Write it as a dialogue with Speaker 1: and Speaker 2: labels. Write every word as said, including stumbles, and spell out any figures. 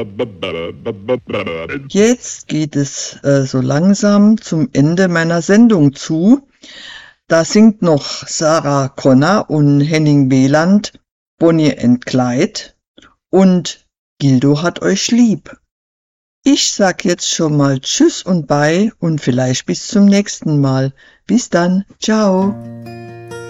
Speaker 1: Jetzt geht es äh, so langsam zum Ende meiner Sendung zu. Da singt noch Sarah Connor und Henning Wieland Bonnie and Clyde und Gildo hat euch lieb. Ich sag jetzt schon mal Tschüss und Bye und vielleicht bis zum nächsten Mal. Bis dann. Ciao.